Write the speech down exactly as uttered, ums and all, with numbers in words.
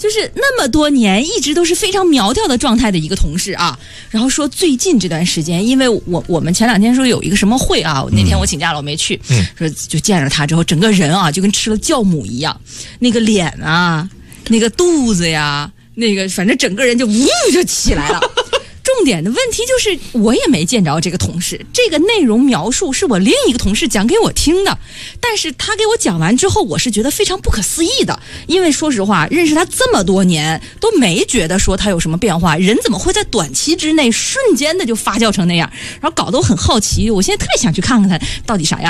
就是那么多年一直都是非常苗条的状态的一个同事啊，然后说最近这段时间，因为我我们前两天说有一个什么会啊，那天我请假了我没去，嗯、说就见着他之后，整个人啊就跟吃了酵母一样，那个脸啊，那个肚子呀，那个反正整个人就呜就起来了。重点的问题就是，我也没见着这个同事，这个内容描述是我另一个同事讲给我听的，但是他给我讲完之后，我是觉得非常不可思议的，因为说实话，认识他这么多年都没觉得说他有什么变化，人怎么会在短期之内瞬间的就发酵成那样？然后搞得我很好奇，我现在特别想去看看他到底啥样。